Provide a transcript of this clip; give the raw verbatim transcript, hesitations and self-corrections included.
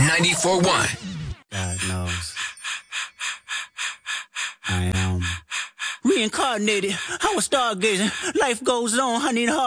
ninety-four point one. God knows. I am reincarnated. I was stargazing. Life goes on. I need a